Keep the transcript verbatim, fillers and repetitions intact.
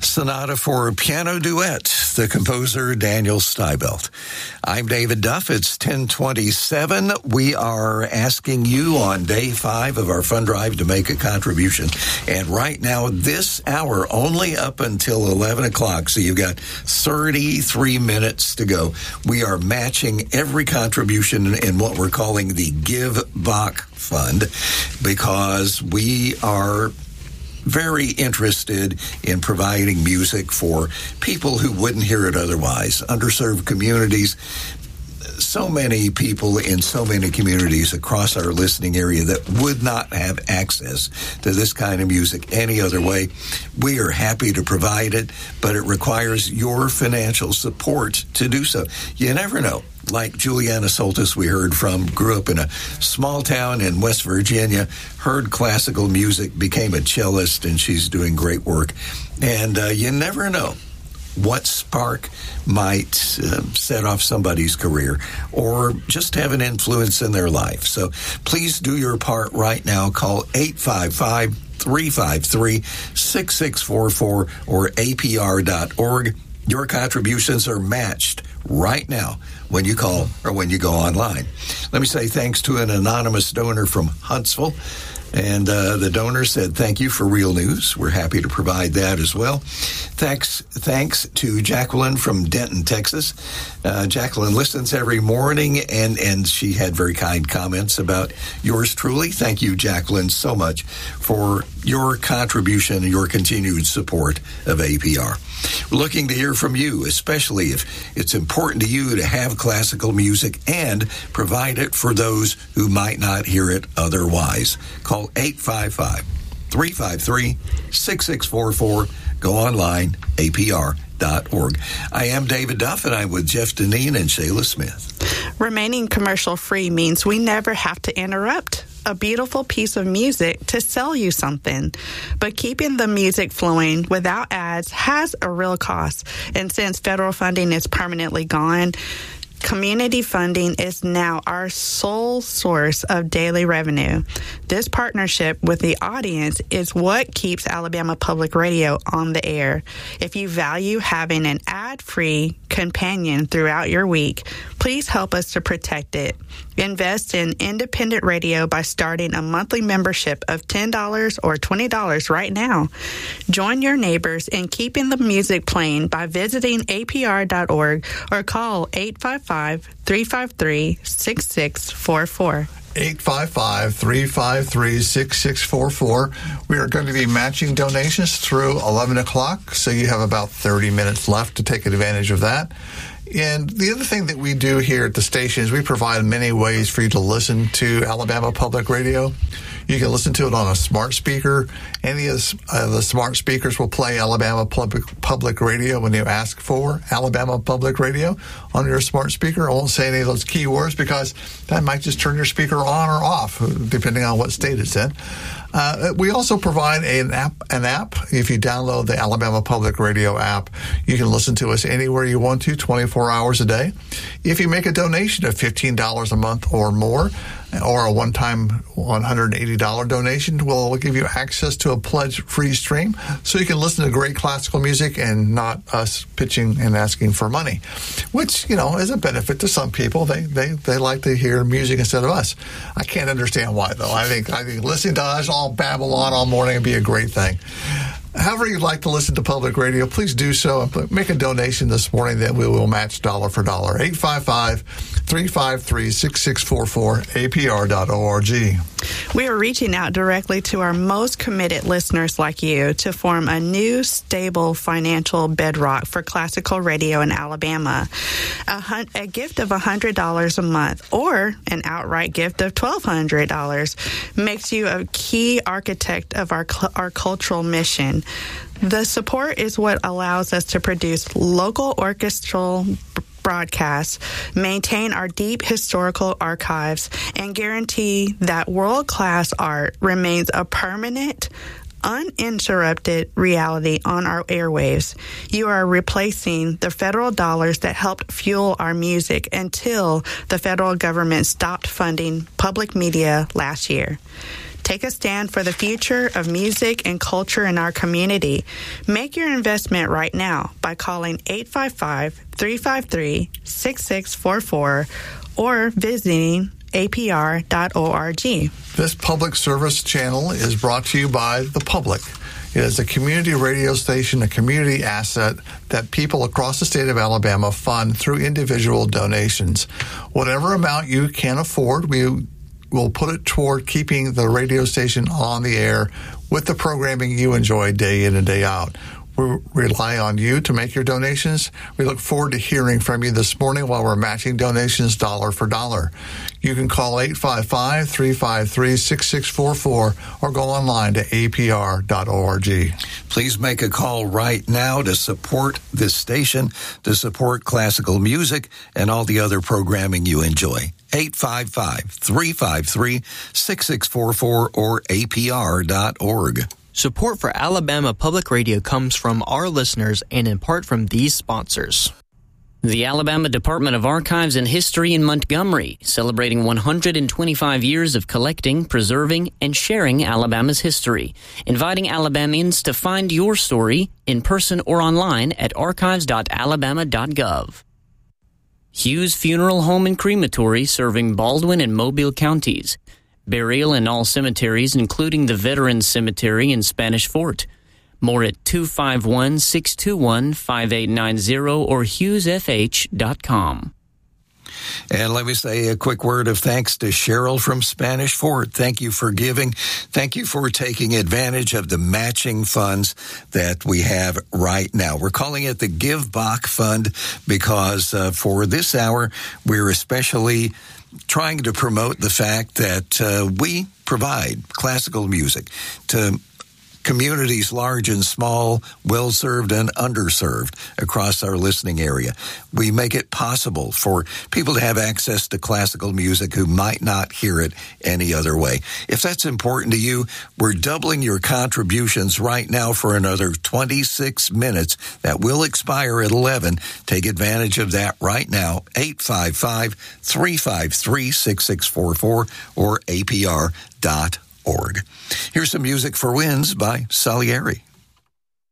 Sonata for Piano Duet, the composer Daniel Steibelt. I'm David Duff. It's ten twenty-seven. We are asking you on day five of our fund drive to make a contribution. And right now, this hour, only up until eleven o'clock, so you've got thirty-three minutes to go. We are matching every contribution in what we're calling the Give Bach Fund, because we are very interested in providing music for people who wouldn't hear it otherwise, underserved communities. So many people in so many communities across our listening area that would not have access to this kind of music any other way. We are happy to provide it, but it requires your financial support to do so. You never know. Like Juliana Soltis, we heard from, grew up in a small town in West Virginia, heard classical music, became a cellist, and she's doing great work. And uh, you never know what spark might uh, set off somebody's career or just have an influence in their life. So please do your part right now. Call eight five five, three five three, six six four four or A P R dot org. Your contributions are matched right now when you call or when you go online. Let me say thanks to an anonymous donor from Huntsville. And uh, the donor said, thank you for Real News. We're happy to provide that as well. Thanks thanks to Jacqueline from Denton, Texas. Uh, Jacqueline listens every morning, and, and she had very kind comments about yours truly. Thank you, Jacqueline, so much for your contribution and your continued support of A P R. We're looking to hear from you, especially if it's important to you to have classical music and provide it for those who might not hear it otherwise. Call eight five five, three five three, six six four four. Go online, A P R dot org. I am David Duff, and I'm with Jeff Deneen and Shayla Smith. Remaining commercial-free means we never have to interrupt a beautiful piece of music to sell you something. But keeping the music flowing without ads has a real cost. And since federal funding is permanently gone, community funding is now our sole source of daily revenue. This partnership with the audience is what keeps Alabama Public Radio on the air. If you value having an ad-free companion throughout your week, please help us to protect it. Invest in independent radio by starting a monthly membership of ten dollars or twenty dollars right now. Join your neighbors in keeping the music playing by visiting A P R dot org or call eight five five, three five three, six six four four. eight five five, three five three, six six four four. We are going to be matching donations through eleven o'clock, so you have about thirty minutes left to take advantage of that. And the other thing that we do here at the station is we provide many ways for you to listen to Alabama Public Radio. You can listen to it on a smart speaker. Any of the smart speakers will play Alabama Public, Public Radio when you ask for Alabama Public Radio on your smart speaker. I won't say any of those keywords because that might just turn your speaker on or off, depending on what state it's in. Uh, we also provide an app, an app. If you download the Alabama Public Radio app, you can listen to us anywhere you want to, twenty-four hours a day. If you make a donation of fifteen dollars a month or more, or a one-time one hundred eighty dollars donation, we'll give you access to a pledge-free stream so you can listen to great classical music and not us pitching and asking for money, which, you know, is a benefit to some people. They they, they like to hear music instead of us. I can't understand why, though. I think, I think listening to us all babble on all morning would be a great thing. However you'd like to listen to public radio, please do so. Make a donation this morning that we will match dollar for dollar. eight five five, three five three, six six four four, A P R dot org. We are reaching out directly to our most committed listeners like you to form a new, stable financial bedrock for classical radio in Alabama. A, hun- a gift of one hundred dollars a month or an outright gift of twelve hundred dollars makes you a key architect of our, cl- our cultural mission. The support is what allows us to produce local orchestral broadcasts, maintain our deep historical archives, and guarantee that world-class art remains a permanent, uninterrupted reality on our airwaves. You are replacing the federal dollars that helped fuel our music until the federal government stopped funding public media last year. Take a stand for the future of music and culture in our community. Make your investment right now by calling eight five five, three five three, six six four four or visiting A P R dot org. This public service channel is brought to you by the public. It is a community radio station, a community asset that people across the state of Alabama fund through individual donations. Whatever amount you can afford, we will put it toward keeping the radio station on the air with the programming you enjoy day in and day out. We rely on you to make your donations. We look forward to hearing from you this morning while we're matching donations dollar for dollar. You can call eight five five, three five three, six six four four or go online to A P R dot org. Please make a call right now to support this station, to support classical music and all the other programming you enjoy. eight five five, three five three, six six four four or A P R dot org. Support for Alabama Public Radio comes from our listeners and in part from these sponsors. The Alabama Department of Archives and History in Montgomery, celebrating one hundred twenty-five years of collecting, preserving, and sharing Alabama's history, inviting Alabamians to find your story in person or online at archives dot alabama dot gov. Hughes Funeral Home and Crematory, serving Baldwin and Mobile counties. Burial in all cemeteries, including the Veterans Cemetery in Spanish Fort. More at two five one, six two one, five eight nine zero or hughes f h dot com. And let me say a quick word of thanks to Cheryl from Spanish Fort. Thank you for giving. Thank you for taking advantage of the matching funds that we have right now. We're calling it the Give Bach Fund because uh, for this hour, we're especially trying to promote the fact that uh, we provide classical music to communities large and small, well-served and underserved across our listening area. We make it possible for people to have access to classical music who might not hear it any other way. If that's important to you, we're doubling your contributions right now for another twenty-six minutes. That will expire at eleven. Take advantage of that right now. eight five five, three five three, six six four four or A P R dot org. Here's some music for winds by Salieri.